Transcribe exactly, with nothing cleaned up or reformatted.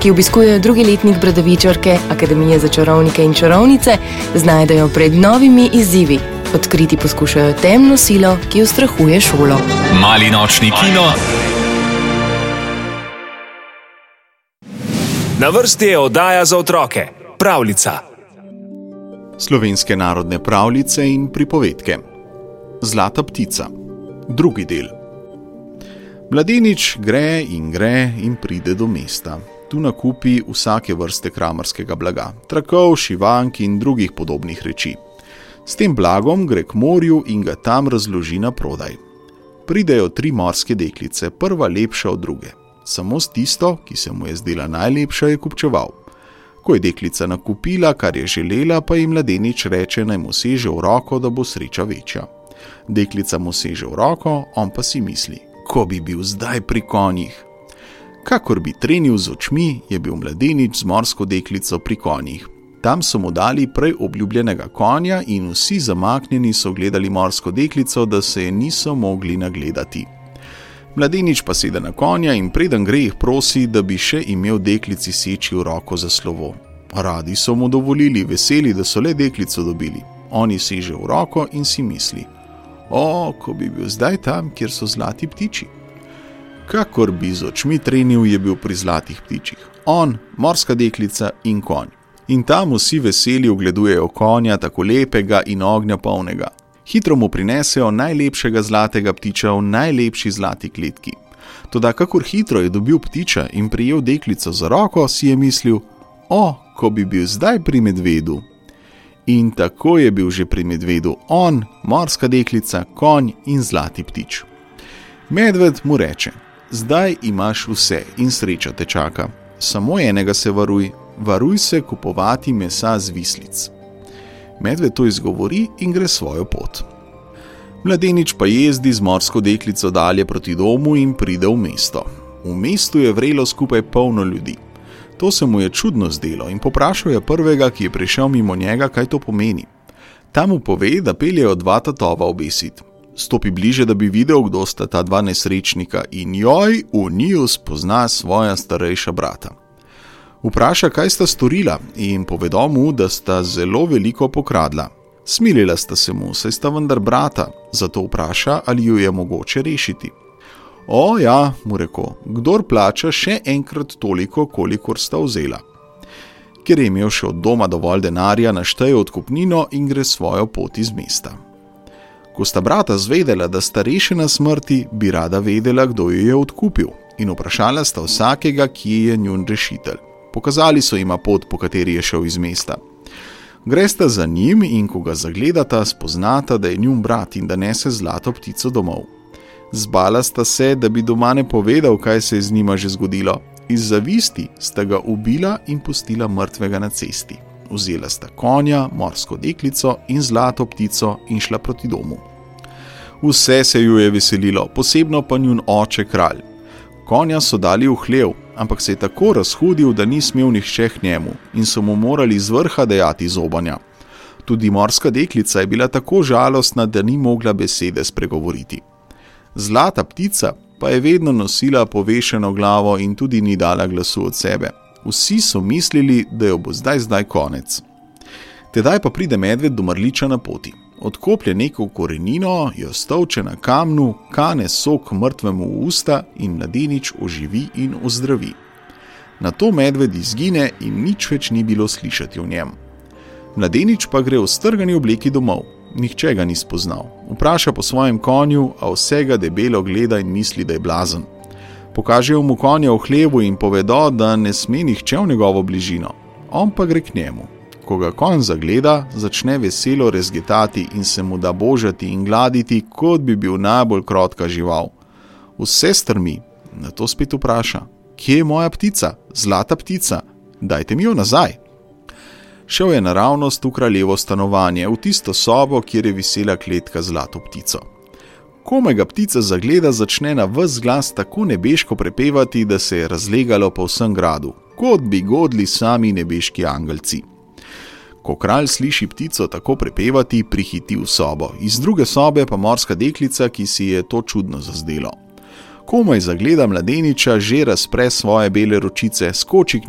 ki obiskujejo drugi letnik Bradavičarke, Akademije za čarovnike in čarovnice, znajdejo pred novimi izzivi. Odkriti poskušajo temno silo, ki ustrahuje šolo. Mali nočni kino. Na vrsti je oddaja za otroke. Pravljica. Slovenske narodne pravljice in pripovedke. Zlata ptica. Drugi del. Mladenič gre in gre in pride do mesta. Tu nakupi vsake vrste kramarskega blaga, trakov, šivank in drugih podobnih reči. S tem blagom gre k morju in ga tam razloži na prodaj. Pridejo tri morske deklice, prva lepša od druge. Samo s tisto, ki se mu je zdela najlepša, je kupčeval. Ko je deklica nakupila, kar je želela, pa ji mladenič reče, naj mu seže v roko, da bo sreča večja. Deklica mu seže v roko, on pa si misli, ko bi bil zdaj pri konjih. Kakor bi trenil z očmi, je bil mladenič z morsko deklico pri konjih. Tam so mu dali prej obljubljenega konja in vsi zamaknjeni so gledali morsko deklico, da se je niso mogli nagledati. Mladenič pa sede na konja in preden gre jih prosi, da bi še imel deklici seči v roko za slovo. Radi so mu dovolili, veseli, da so le deklico dobili. Oni seže v roko in si misli, o, ko bi bil zdaj tam, kjer so zlati ptiči. Kakor bi z očmi trenil, je bil pri zlatih ptičih. On, morska deklica in konj. In tam vsi veseli ogledujejo konja, tako lepega in ognja polnega. Hitro mu prinesejo najlepšega zlatega ptiča v najlepši zlati kletki. Toda kakor hitro je dobil ptiča in prijel deklico za roko, si je mislil, o, ko bi bil zdaj pri medvedu. In tako je bil že pri medvedu on, morska deklica, konj in zlati ptič. Medved mu reče, zdaj imaš vse in sreča te čaka. Samo enega se varuj, varuj se kupovati mesa z vislic. Medved to izgovori in gre svojo pot. Mladenič pa jezdi z morsko deklico dalje proti domu in pride v mesto. V mestu je vrelo skupaj polno ljudi. To se mu je čudno zdelo in poprašal je prvega, ki je prišel mimo njega, kaj to pomeni. Ta mu pove, da peljejo dva tatova obesit. Stopi bliže, da bi videl, kdo sta ta dva nesrečnika in joj, v njiju spozna svoja starejša brata. Vpraša, kaj sta storila in povedo mu, da sta zelo veliko pokradla. Smilila sta se mu, saj sta vendar brata, zato vpraša, ali ju je mogoče rešiti. O ja, mu reko, kdor plača še enkrat toliko, kolikor sta vzela. Ker je imel še od doma dovolj denarja, našteje odkupnino in gre svojo pot iz mesta. Ko sta brata zvedela, da sta rešena smrti, bi rada vedela, kdo jo je odkupil in vprašala sta vsakega, kje je njun rešitelj. Pokazali so jima pot, po kateri je šel iz mesta. Gresta za njim in ko ga zagledata, spoznata, da je njun brat in da nese zlato ptico domov. Zbala sta se, da bi doma ne povedal, kaj se je z njima že zgodilo. Iz zavisti sta ga ubila in pustila mrtvega na cesti. Vzela sta konja, morsko deklico in zlato ptico in šla proti domu. Vse se ju je veselilo, posebno pa njun oče kralj. Konja so dali v hlev, ampak se je tako razhudil, da ni smel nihče k njemu in so mu morali z vrha dajati zobanja. Tudi morska deklica je bila tako žalostna, da ni mogla besede spregovoriti. Zlata ptica pa je vedno nosila povešeno glavo in tudi ni dala glasu od sebe. Vsi so mislili, da jo bo zdaj zdaj konec. Tedaj pa pride medved do mrliča na poti. Odkoplje neko korenino, jo stolče na kamnu, kane sok mrtvemu v usta in mladenič oživi in ozdravi. Nato medved izgine in nič več ni bilo slišati o njem. Mladenič pa gre v strgani obleki domov. Nihče ga ni spoznal. Vpraša po svojem konju, a vsega debelo gleda in misli, da je blazen. Pokažejo mu konja v hlevu in povedo, da ne sme nihče v njegovo bližino. On pa gre k njemu. Ko ga konj zagleda, začne veselo rezgetati in se mu da božati in gladiti, kot bi bil najbolj krotka žival. Vse strmi, nato spet vpraša, kje je moja ptica, zlata ptica, dajte mi jo nazaj. Šel je naravnost v kraljevo stanovanje, v tisto sobo, kjer je visela kletka z zlato ptico. Komaj ga ptica zagleda, začne na ves glas tako nebeško prepevati, da se je razlegalo po vsem gradu, kot bi godli sami nebeški angelci. Ko kralj sliši ptico tako prepevati, prihiti v sobo, iz druge sobe pa morska deklica, ki si je to čudno zazdelo. Komaj zagleda mladeniča, že razpre svoje bele ročice, skoči k